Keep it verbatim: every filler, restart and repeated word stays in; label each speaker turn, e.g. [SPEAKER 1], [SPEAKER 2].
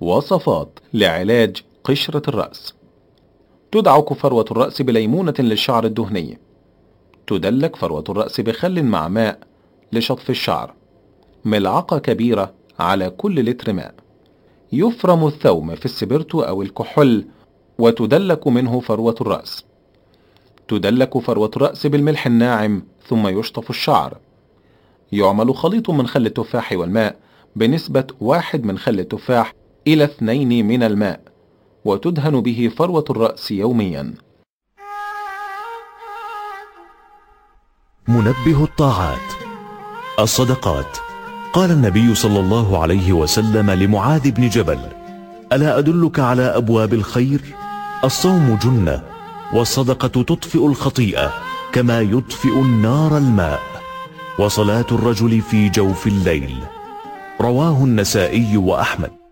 [SPEAKER 1] وصفات لعلاج قشرة الرأس. تدعك فروة الرأس بليمونة للشعر الدهني. تدلك فروة الرأس بخل مع ماء لشطف الشعر، ملعقة كبيرة على كل لتر ماء. يفرم الثوم في السبرتو أو الكحول وتدلك منه فروة الرأس. تدلك فروة الرأس بالملح الناعم ثم يشطف الشعر. يعمل خليط من خل التفاح والماء بنسبة واحد من خل التفاح إلى اثنين من الماء، وتدهن به فروة الرأس يوميا.
[SPEAKER 2] منبه الطاعات. الصدقات. قال النبي صلى الله عليه وسلم لمعاذ بن جبل: ألا أدلك على أبواب الخير؟ الصوم جنة، والصدقة تطفئ الخطيئة كما يطفئ النار الماء، وصلاة الرجل في جوف الليل. رواه النسائي وأحمد.